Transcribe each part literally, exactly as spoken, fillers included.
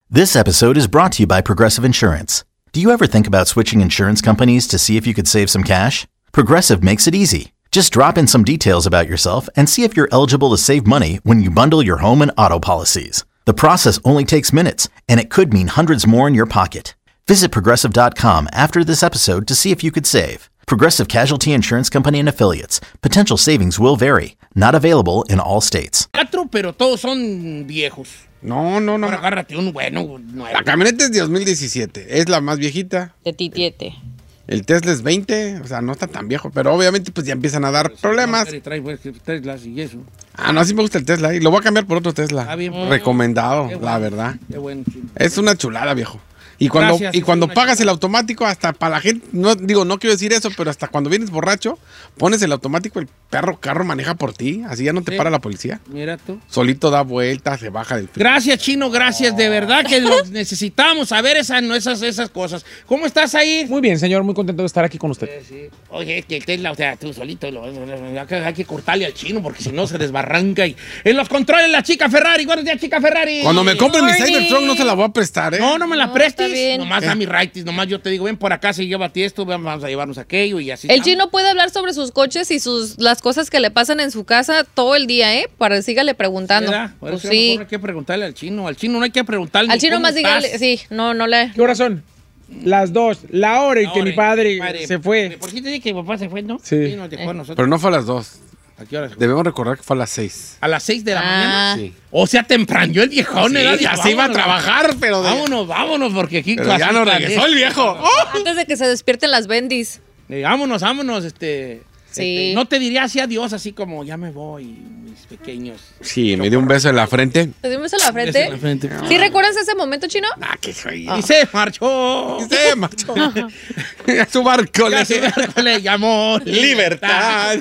This episode is brought to you by Progressive Insurance. Do you ever think about switching insurance companies to see if you could save some cash? Progressive makes it easy. Just drop in some details about yourself and see if you're eligible to save money when you bundle your home and auto policies. The process only takes minutes, and it could mean hundreds more in your pocket. Visit Progressive dot com after this episode to see if you could save. Progressive Casualty Insurance Company and Affiliates. Potential savings will vary. Not available in all states. Cuatro, pero todos son viejos. No, no, no. Ahora agárrate un bueno. Nuevo. La camioneta es de dos mil diecisiete. Es la más viejita. De titiete. El Tesla es veinte. O sea, no está tan viejo. Pero obviamente pues ya empiezan a dar problemas. Trae, pues, Teslas y eso. Ah, no, sí me gusta el Tesla. Y lo voy a cambiar por otro Tesla. Ah, bien. Recomendado, Qué la bueno. verdad. Qué bueno. Chido. Es una chulada, viejo. Y cuando, Gracias, y cuando es una pagas chulada. el automático, hasta para la gente, no digo, no quiero decir eso, pero hasta cuando vienes borracho, pones el automático, el perro carro maneja por ti, así ya no te Sí. para la policía. Mira tú. Solito da vueltas, se baja del... Gracias, Chino, gracias. De verdad que los necesitamos saber esas, no, esas, esas cosas. ¿Cómo estás ahí? Muy bien, señor, muy contento de estar aquí con usted. Sí, sí. Oye, es que el Tesla, o sea, tú solito, lo, hay que- hay que cortarle al Chino porque si no se desbarranca. Y en los controles, la chica Ferrari. Buenos días, chica Ferrari. Cuando me compren mi Morning. Cybertruck no se la voy a prestar, ¿eh? No, no me la No, prestes. está bien. Nomás Eh. a mi righties, nomás yo te digo, ven por acá, si llévate esto, vamos a llevarnos aquello y así. El estamos. chino puede hablar sobre sus coches y sus las cosas que le pasan en su casa todo el día, ¿eh? Para sígale preguntando. ¿Verdad? Por Pues eso a lo sí. mejor hay que preguntarle al Chino. Al Chino no hay que preguntarle. Al ni chino cómo más estás. dígale, sí, no, no le. ¿Qué horas son? Las dos. La hora en que Ahora, mi padre padre, se fue. ¿Por qué te dije que mi papá se fue, no? Sí. nos dejó a nosotros. Pero no fue a las dos. ¿A qué hora se fue? Debemos recordar que fue a las seis. A las seis de la Ah. mañana. Sí. O sea, temprano el viejón, Sí, ¿verdad? ya se iba a trabajar, pero... de- Vámonos, vámonos, porque aquí... Pero ya no regresó el viejo. ¡Oh! Antes de que se despierten las bendis. Eh, vámonos, vámonos, este... Sí. este, no te diría así adiós, así como ya me voy, mis pequeños. Sí, me dio un beso en la frente. ¿Te dimos en la Beso en frente? la frente. ¿Sí recuerdas ese momento, chino? Ah, que soy... Y se marchó. Y se marchó. A su barco Ya le se le llamó libertad.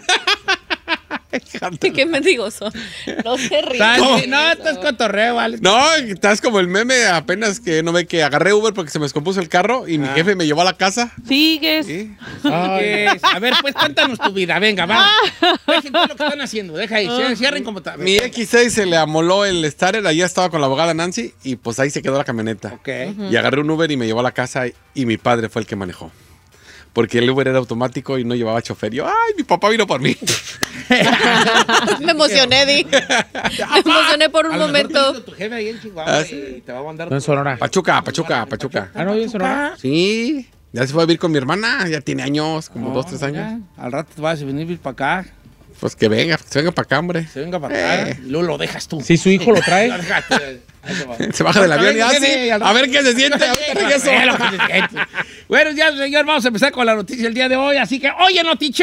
Qué mendigos son. No se ríen. Estás- No, esto es cotorreo, vale. No, estás como el meme apenas que no ve que agarré Uber porque se me descompuso el carro y mi jefe me llevó a la casa. Sigues. Sí. Ay, a ver, pues cuéntanos tu vida, venga, va. Dejen todo lo que están haciendo, deja ahí, cierren- cierren como tal. Mi equis seis se le amoló el starter, allá estaba con la abogada Nancy y pues ahí se quedó la camioneta. Ok. Y agarré un Uber y me llevó a la casa y mi padre fue el que manejó. Porque el Uber era automático y no llevaba chofer. Y yo, ay, mi papá vino por mí. Me emocioné, Di. Me emocioné por un A lo mejor momento. te hizo tu jefe ahí en Chihuahua Ah, sí. y te va a mandar... No en Sonora. Pachuca, Pachuca, Pachuca. Ah, no, bien Sonora. Sí, ya se fue a vivir con mi hermana, ya tiene años, como dos, tres años. Ya, al rato te vas a venir para acá, Pues que venga, que se venga para acá, hombre. se venga para acá, Eh. y luego lo dejas tú. Si su hijo lo trae. Lo dejas tú, ahí se va. Se baja del avión y Venga, así. jefe, al A ver qué se siente. Ahorita regreso. Ve lo que se siente. Bueno, ya, señor, vamos a empezar con la noticia del día de hoy. Así que, ¡oye, Notiche!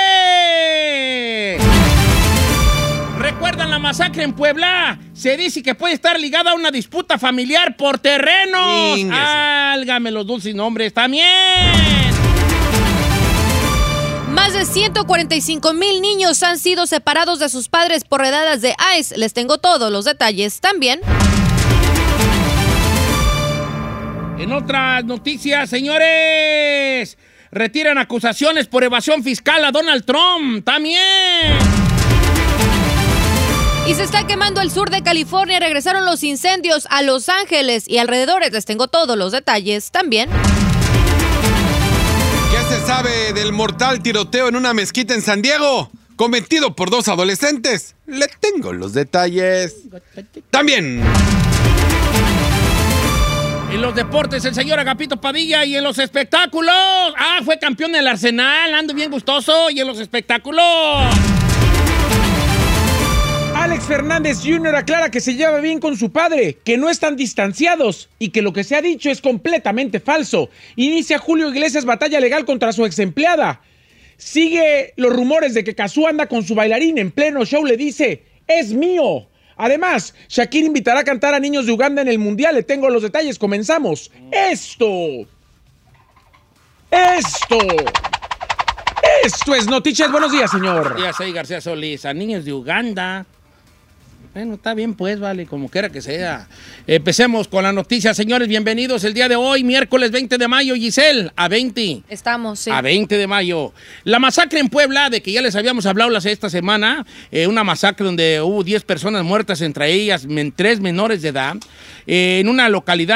¿Recuerdan la masacre en Puebla? Se dice que puede estar ligada a una disputa familiar por terrenos. Chingues. ¡Álgame los dulces nombres también! Más de ciento cuarenta y cinco mil niños han sido separados de sus padres por redadas de ICE. Les tengo todos los detalles también. En otras noticias, señores, retiran acusaciones por evasión fiscal a Donald Trump. También. Y se está quemando el sur de California. Regresaron los incendios a Los Ángeles y alrededores. Les tengo todos los detalles también. ¿Qué se sabe del mortal tiroteo en una mezquita en San Diego? Cometido por dos adolescentes. Le tengo los detalles. También. En los deportes, el señor Agapito Padilla. Y en los espectáculos. Ah, fue campeón del Arsenal. Ando bien gustoso. Y en los espectáculos. Alex Fernández junior aclara que se lleva bien con su padre, que no están distanciados y que lo que se ha dicho es completamente falso. Inicia Julio Iglesias batalla legal contra su ex empleada. Sigue los rumores de que Cazzu anda con su bailarín en pleno show, le dice, es mío. Además, Shakira invitará a cantar a niños de Uganda en el Mundial. Le tengo los detalles, comenzamos. Esto. Esto. Esto es Noticias. Buenos días, señor. Díaz ahí, García Solís. A niños de Uganda. Bueno, está bien pues, vale, como quiera que sea. Empecemos con la noticia, señores, bienvenidos el día de hoy, miércoles veinte de mayo, Giselle, a veinte. Estamos, sí. A veinte de mayo. La masacre en Puebla, de que ya les habíamos hablado esta semana, eh, una masacre donde hubo diez personas muertas, entre ellas men- tres menores de edad, eh, en una localidad